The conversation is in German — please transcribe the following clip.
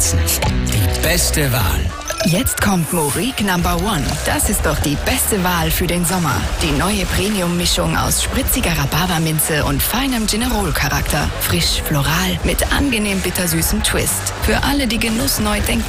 Herzen. Die beste Wahl. Jetzt kommt Morik Number One. Das ist doch die beste Wahl für den Sommer. Die neue Premium-Mischung aus spritziger Rhabarberminze und feinem Ginnerol-Charakter. Frisch, floral, mit angenehm bittersüßem Twist. Für alle, die Genuss neu denken